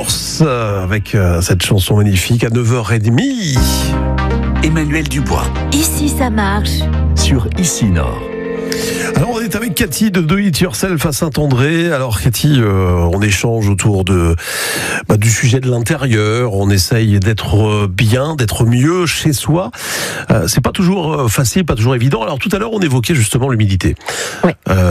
Force avec cette chanson magnifique à 9h30. Emmanuel Dubois. Ici ça marche. Sur Ici Nord. Alors on est avec Cathy de Do It Yourself à Saint-André. Alors Cathy, on échange autour du sujet de l'intérieur. On essaye d'être bien, d'être mieux chez soi. C'est pas toujours facile, pas toujours évident. Alors tout à l'heure on évoquait justement l'humidité. Oui.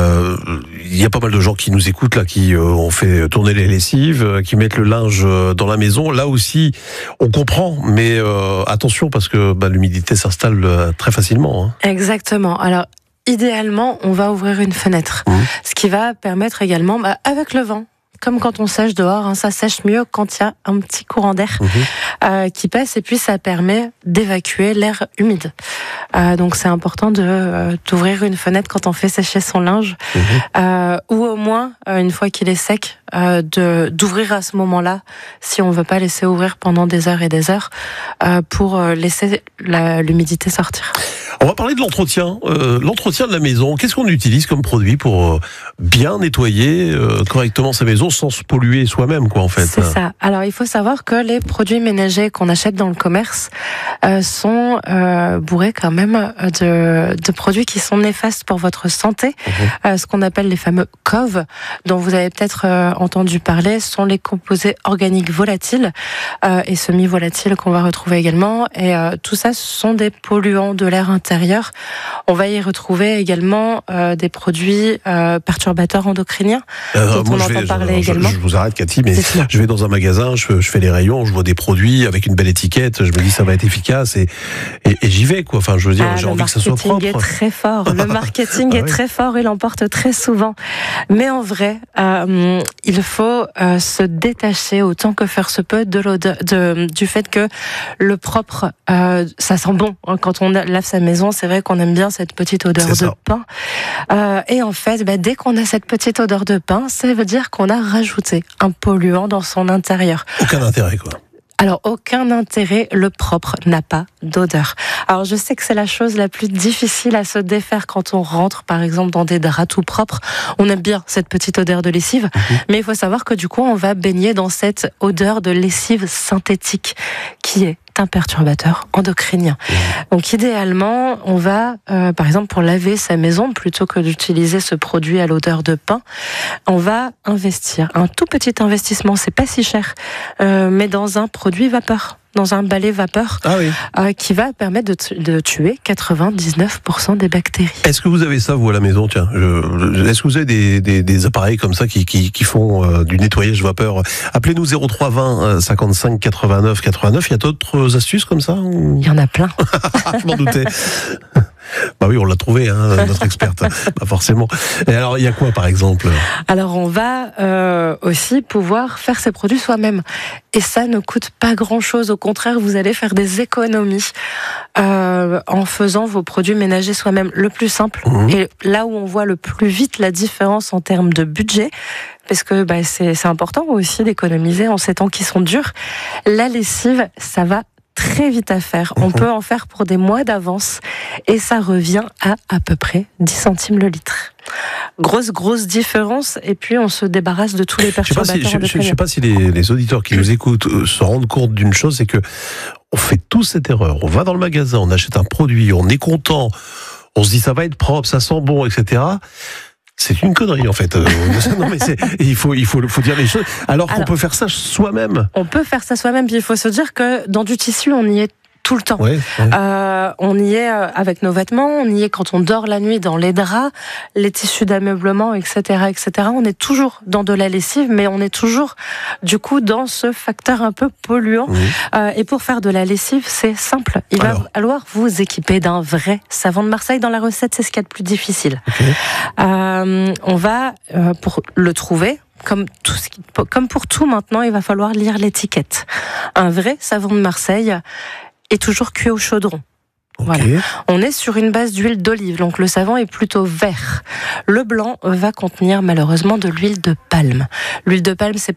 Il y a pas mal de gens qui nous écoutent là, qui ont fait tourner les lessives, qui mettent le linge dans la maison. Là aussi, on comprend, mais attention parce que l'humidité s'installe très facilement. Exactement. Alors, idéalement, on va ouvrir une fenêtre, ce qui va permettre également, avec le vent, comme quand on sèche dehors, ça sèche mieux quand il y a un petit courant d'air qui passe, et puis ça permet d'évacuer l'air humide. Donc c'est important d'ouvrir une fenêtre quand on fait sécher son linge, ou au moins, une fois qu'il est sec, d'ouvrir à ce moment-là, si on ne veut pas laisser ouvrir pendant des heures et des heures, pour laisser l'humidité sortir. On va parler de l'entretien de la maison. Qu'est-ce qu'on utilise comme produit pour bien nettoyer correctement sa maison sans se polluer soi-même, en fait? C'est ça. Alors, il faut savoir que les produits ménagers qu'on achète dans le commerce sont bourrés quand même de produits qui sont néfastes pour votre santé. Ce qu'on appelle les fameux COV, dont vous avez peut-être entendu parler, sont les composés organiques volatiles et semi-volatiles qu'on va retrouver également. Et tout ça, ce sont des polluants de l'air intérieur. On va y retrouver également des produits perturbateurs endocriniens dont on entend parler également. Je vous arrête, Cathy, mais je vais dans un magasin, je fais les rayons, je vois des produits avec une belle étiquette, je me dis ça va être efficace et j'y vais, quoi. Enfin, je veux dire, j'ai envie que ça soit propre. Le marketing est très fort. Le marketing est très fort, il l'emporte très souvent. Mais en vrai, il faut se détacher autant que faire se peut de l'odeur, du fait que le propre, ça sent bon. Quand on lave sa maison, c'est vrai qu'on aime bien cette petite odeur de pain. Et en fait, dès qu'on a cette petite odeur de pain, ça veut dire qu'on a rajouté un polluant dans son intérieur. Aucun intérêt, quoi. Alors, aucun intérêt, le propre n'a pas d'odeur. Alors, je sais que c'est la chose la plus difficile à se défaire quand on rentre, par exemple, dans des draps tout propres. On aime bien cette petite odeur de lessive, mais il faut savoir que du coup, on va baigner dans cette odeur de lessive synthétique qui est un perturbateur endocrinien. Donc idéalement, on va, par exemple, pour laver sa maison, plutôt que d'utiliser ce produit à l'odeur de pain, on va investir un tout petit investissement, c'est pas si cher, mais dans un produit vapeur, dans un balai vapeur, qui va permettre de tuer 99% des bactéries. Est-ce que vous avez ça, vous, à la maison? Tiens, est-ce que vous avez des appareils comme ça qui font du nettoyage vapeur? Appelez-nous 03 20 55 89 89. Il y a d'autres astuces comme ça? Il y en a plein. Je m'en doutais. Bah oui, on l'a trouvé, notre experte. Pas forcément. Et alors, il y a quoi, par exemple? Alors, on va aussi pouvoir faire ces produits soi-même. Et ça ne coûte pas grand-chose. Au contraire, vous allez faire des économies en faisant vos produits ménagers soi-même. Le plus simple, et là où on voit le plus vite la différence en termes de budget, parce que c'est important aussi d'économiser en ces temps qui sont durs, la lessive, ça va très vite à faire. On peut en faire pour des mois d'avance et ça revient à peu près 10 centimes le litre. Grosse différence, et puis on se débarrasse de tous les perturbateurs endocriniens. Je ne sais pas si les auditeurs qui nous écoutent se rendent compte d'une chose, c'est que on fait tous cette erreur. On va dans le magasin, on achète un produit, on est content, on se dit ça va être propre, ça sent bon, etc. C'est une connerie, en fait. Non, mais il faut dire les choses. Alors qu'on peut faire ça soi-même. On peut faire ça soi-même, puis il faut se dire que dans du tissu, on y est tout le temps. On y est avec nos vêtements, on y est quand on dort la nuit dans les draps, les tissus d'ameublement, etc., etc. On est toujours dans de la lessive, mais on est toujours, du coup, dans ce facteur un peu polluant. Et pour faire de la lessive, c'est simple. Il va falloir vous équiper d'un vrai savon de Marseille. Dans la recette, c'est ce qu'il y a de plus difficile. On va, pour le trouver, comme pour tout maintenant, il va falloir lire l'étiquette. Un vrai savon de Marseille est toujours cuit au chaudron. Voilà. On est sur une base d'huile d'olive, donc le savon est plutôt vert. Le blanc va contenir malheureusement de l'huile de palme. L'huile de palme, c'est